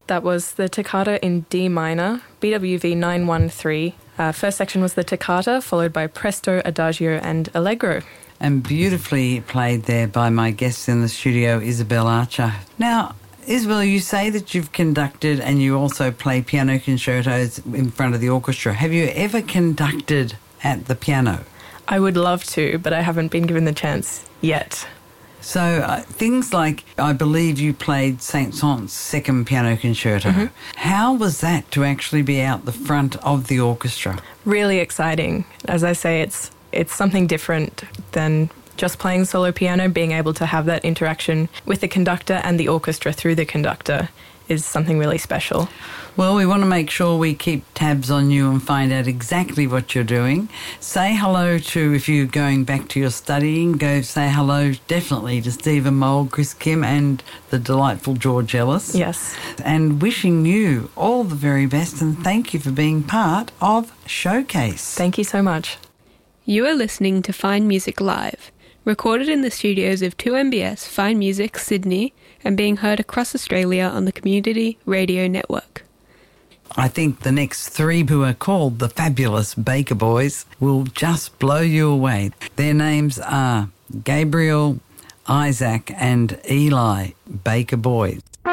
That was the toccata in D minor, BWV 913. First section was the toccata, followed by presto, adagio and allegro. And beautifully played there by my guest in the studio, Isabel Archer. Now, Isabel, you say that you've conducted and you also play piano concertos in front of the orchestra. Have you ever conducted at the piano? I would love to, but I haven't been given the chance yet. So things like, I believe you played Saint-Saëns's second piano concerto. Mm-hmm. How was that to actually be out the front of the orchestra? Really exciting. As I say, it's something different than just playing solo piano. Being able to have that interaction with the conductor and the orchestra through the conductor is something really special. Well, we want to make sure we keep tabs on you and find out exactly what you're doing. Say hello to, if you're going back to your studying, go say hello definitely to Stephen Mould, Chris Kim and the delightful George Ellis. Yes. And wishing you all the very best, and thank you for being part of Showcase. Thank you so much. You are listening to Fine Music Live, recorded in the studios of 2MBS Fine Music Sydney and being heard across Australia on the Community Radio Network. I think the next three, who are called the Fabulous Baker Boys, will just blow you away. Their names are Gabriel, Isaac and Eli Baker Boys.